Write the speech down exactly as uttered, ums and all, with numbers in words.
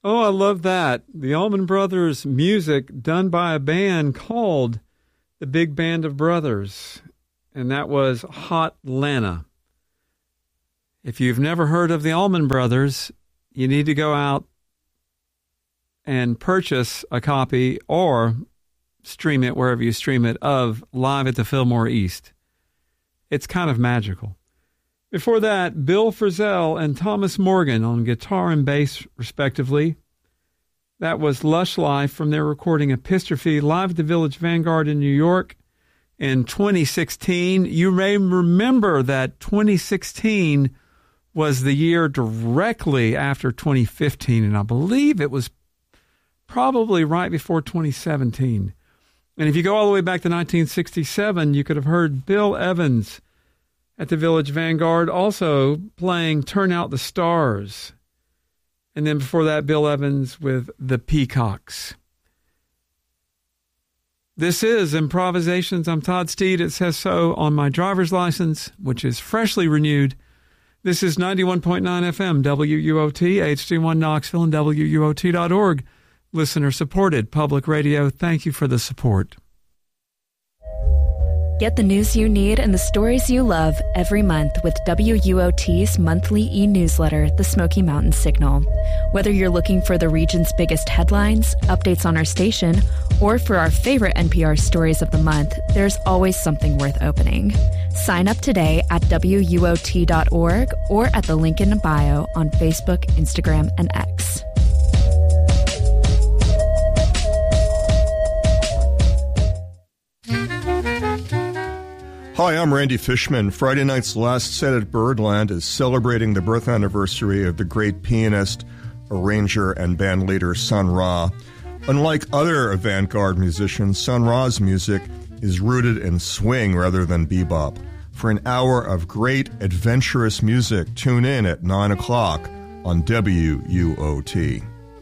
Oh, I love that. The Allman Brothers music done by a band called the Big Band of Brothers, and that was Hot Lana. If you've never heard of the Allman Brothers, you need to go out and purchase a copy or stream it wherever you stream it of Live at the Fillmore East. It's kind of magical. Before that, Bill Frisell and Thomas Morgan on guitar and bass, respectively. That was Lush Life from their recording Epistrophe live at the Village Vanguard in New York in twenty sixteen. You may remember that twenty sixteen was the year directly after twenty fifteen, and I believe it was probably right before twenty seventeen. And if you go all the way back to nineteen sixty-seven, you could have heard Bill Evans at the Village Vanguard also playing Turn Out the Stars. And then before that, Bill Evans with the Peacocks. This is Improvisations. I'm Todd Steed. It says so on my driver's license, which is freshly renewed. This is ninety-one point nine F M, W U O T, H D one Knoxville, and W U O T dot org. Listener-supported public radio. Thank you for the support. Get the news you need and the stories you love every month with W U O T's monthly e-newsletter, The Smoky Mountain Signal. Whether you're looking for the region's biggest headlines, updates on our station, or for our favorite N P R stories of the month, there's always something worth opening. Sign up today at W U O T dot org or at the link in the bio on Facebook, Instagram, and X. Hi, I'm Randy Fishman. Friday night's last set at Birdland is celebrating the birth anniversary of the great pianist, arranger, and band leader Sun Ra. Unlike other avant-garde musicians, Sun Ra's music is rooted in swing rather than bebop. For an hour of great, adventurous music, tune in at nine o'clock on W U O T.